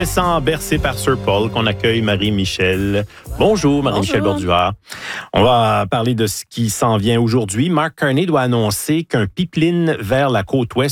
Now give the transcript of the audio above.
Sans bercé par Sir Paul, qu'on accueille Marie-Michel. Bonjour, Marie-Michel Borduas. On va parler de ce qui s'en vient aujourd'hui. Mark Carney doit annoncer qu'un pipeline vers la côte ouest